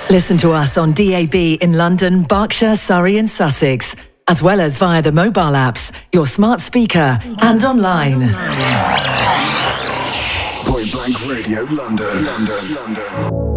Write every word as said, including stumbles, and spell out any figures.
Listen to us on D A B in London, Berkshire, Surrey and Sussex, as well as via the mobile apps, your smart speaker and online. Point Blank Radio, London, London, London.